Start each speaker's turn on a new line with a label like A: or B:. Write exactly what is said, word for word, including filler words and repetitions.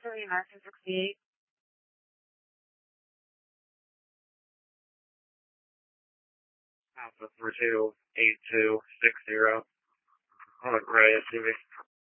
A: three nineteen sixty-eight. Alpha three two eight two six zero. On the gray S U V.